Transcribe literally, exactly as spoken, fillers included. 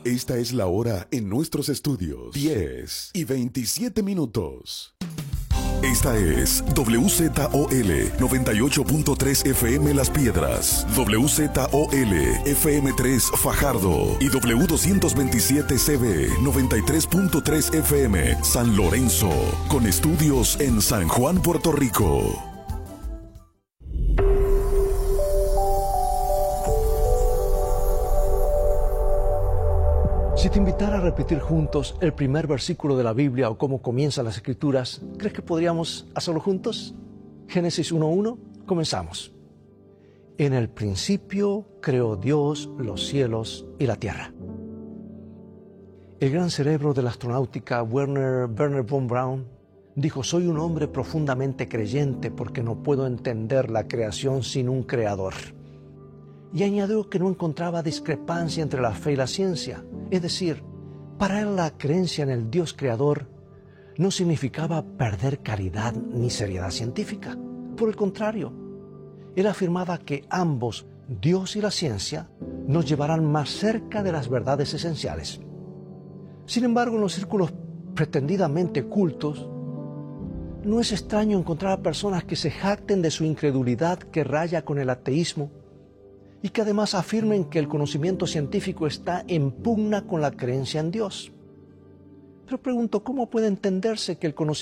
Esta es la hora en nuestros estudios. diez y veintisiete minutos. Esta es W Z O L noventa y ocho punto tres F M Las Piedras, W Z O L F M tres Fajardo y W doscientos veintisiete C B noventa y tres punto tres F M San Lorenzo, con estudios en San Juan, Puerto Rico. Si te invitara a repetir juntos el primer versículo de la Biblia o cómo comienzan las Escrituras, ¿crees que podríamos hacerlo juntos? Génesis uno uno, comenzamos. En el principio creó Dios los cielos y la tierra. El gran cerebro de la astronáutica Werner, Werner von Braun dijo: soy un hombre profundamente creyente porque no puedo entender la creación sin un creador. Y añadió que no encontraba discrepancia entre la fe y la ciencia. Es decir, para él la creencia en el Dios creador no significaba perder calidad ni seriedad científica. Por el contrario, él afirmaba que ambos, Dios y la ciencia, nos llevarán más cerca de las verdades esenciales. Sin embargo, en los círculos pretendidamente cultos, no es extraño encontrar a personas que se jacten de su incredulidad que raya con el ateísmo, y que además afirmen que el conocimiento científico está en pugna con la creencia en Dios. Pero pregunto, ¿cómo puede entenderse que el conocimiento